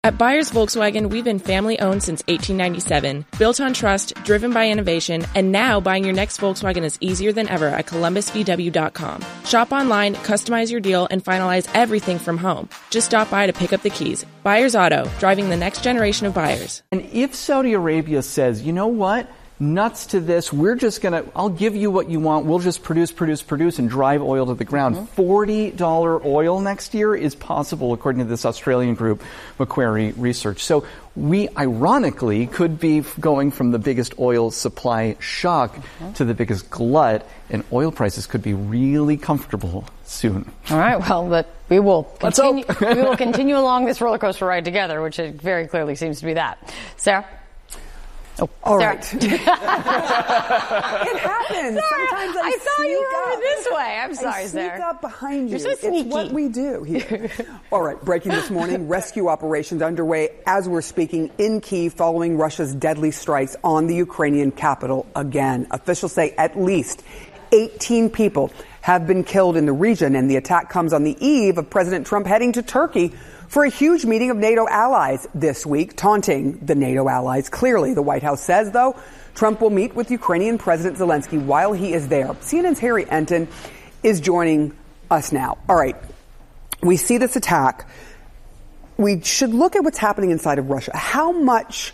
At Byers Volkswagen, we've been family-owned since 1897, built on trust, driven by innovation, and now buying your next Volkswagen is easier than ever at ColumbusVW.com. Shop online, customize your deal, and finalize everything from home. Just stop by to pick up the keys. Byers Auto, driving the next generation of buyers. And if Saudi Arabia says, you know what? Nuts to this. We're just going to, I'll give you what you want. We'll just produce, and drive oil to the ground. $40 oil next year is possible, according to this Australian group, Macquarie Research. So we, ironically, could be going from the biggest oil supply shock to the biggest glut, and oil prices could be really comfortable soon. All right. Well, but we will continue along this roller coaster ride together, which it very clearly seems to be that. Sarah? Oh, all Sarah. right. It happens. Sarah, Sometimes I thought you were over this way. I'm sorry, Sarah. Sarah. Sneak up behind you. You're so sneaky. It's what we do here. All right. Breaking this morning, rescue operations underway as we're speaking in Kyiv following Russia's deadly strikes on the Ukrainian capital again. Officials say at least 18 people have been killed in the region, and the attack comes on the eve of President Trump heading to Turkey for a huge meeting of NATO allies this week, taunting the NATO allies. Clearly, the White House says, though, Trump will meet with Ukrainian President Zelensky while he is there. CNN's Harry Enton is joining us now. All right. We see this attack. We should look at what's happening inside of Russia. How much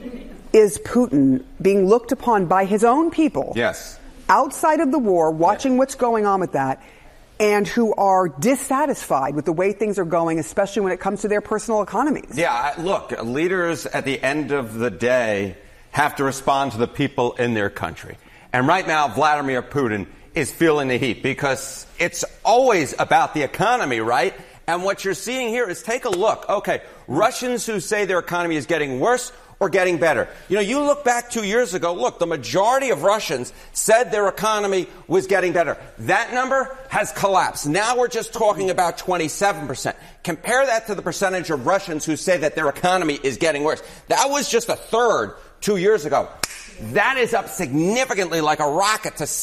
is Putin being looked upon by his own people? Yes. Outside of the war, watching what's going on with that, and who are dissatisfied with the way things are going, especially when it comes to their personal economies. Yeah, look, leaders at the end of the day have to respond to the people in their country. And right now, Vladimir Putin is feeling the heat because it's always about the economy, right? And what you're seeing here is, take a look. Okay, Russians who say their economy is getting worse or getting better. You know, you look back 2 years ago, look, the majority of Russians said their economy was getting better. That number has collapsed. Now we're just talking about 27%. Compare that to the percentage of Russians who say that their economy is getting worse. That was just a third 2 years ago. That is up significantly like a rocket to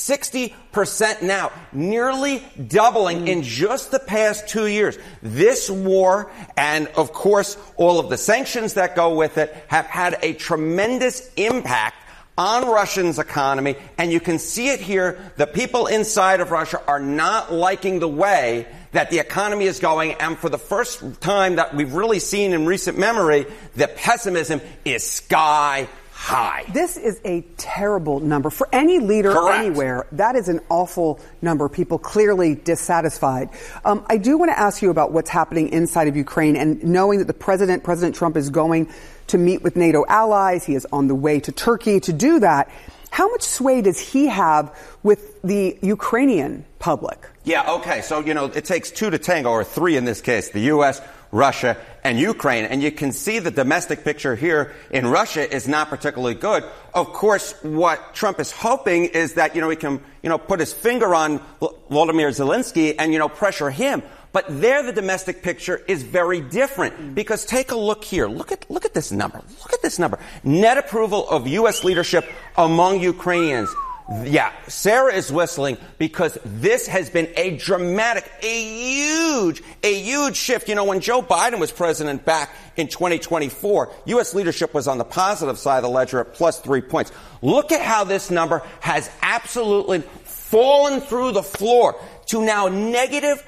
60% now, nearly doubling in just the past 2 years. This war and, of course, all of the sanctions that go with it have had a tremendous impact on Russia's economy, and you can see it here. The people inside of Russia are not liking the way that the economy is going, and for the first time that we've really seen in recent memory, the pessimism is sky high. This is a terrible number for any leader anywhere. That is an awful number. People clearly dissatisfied. I do want to ask you about what's happening inside of Ukraine, and knowing that the President Trump is going to meet with NATO allies. He is on the way to Turkey to do that. How much sway does he have with the Ukrainian public? Yeah, okay. So, you know, it takes two to tango, or three in this case, the U.S., Russia, and Ukraine. And you can see the domestic picture here in Russia is not particularly good. Of course, what Trump is hoping is that, he can, put his finger on Volodymyr Zelensky and, pressure him. But there, the domestic picture is very different, because take a look here. Look at this number. Look at this number. Net approval of U.S. leadership among Ukrainians. Yeah, Sarah is whistling, because this has been a dramatic, a huge shift. When Joe Biden was president back in 2024, U.S. leadership was on the positive side of the ledger at plus 3 points. Look at how this number has absolutely fallen through the floor to now negative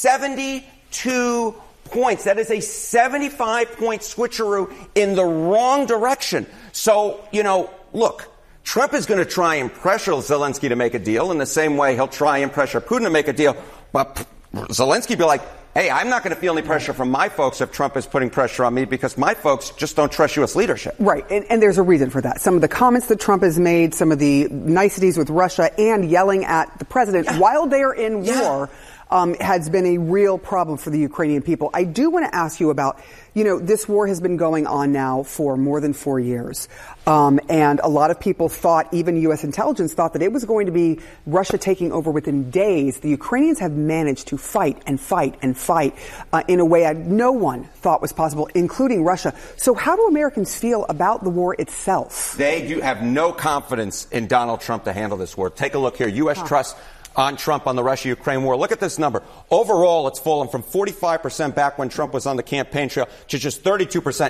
72 points. That is a 75-point switcheroo in the wrong direction. So, look, Trump is going to try and pressure Zelensky to make a deal in the same way he'll try and pressure Putin to make a deal. But Zelensky be like, hey, I'm not going to feel any pressure from my folks if Trump is putting pressure on me, because my folks just don't trust U.S. leadership. Right. And there's a reason for that. Some of the comments that Trump has made, some of the niceties with Russia, and yelling at the president while they're in war has been a real problem for the Ukrainian people. I do want to ask you about, this war has been going on now for more than 4 years. And a lot of people thought, even U.S. intelligence thought, that it was going to be Russia taking over within days. The Ukrainians have managed to fight and fight and fight in a way no one thought was possible, including Russia. So how do Americans feel about the war itself? They do have no confidence in Donald Trump to handle this war. Take a look here. U.S. trust on Trump on the Russia-Ukraine war. Look at this number. Overall, it's fallen from 45% back when Trump was on the campaign trail to just 32%